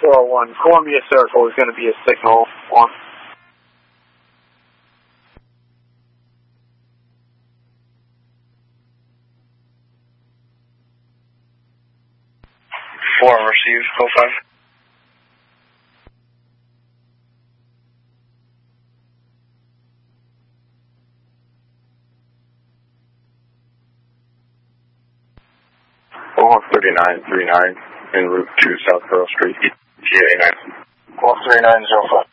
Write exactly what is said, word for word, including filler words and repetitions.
four one, Columbia Circle is going to be a signal one. Four, receive, code five. Call thirty-nine three nine en route to South Pearl Street, G A nine. Call three nine zero five.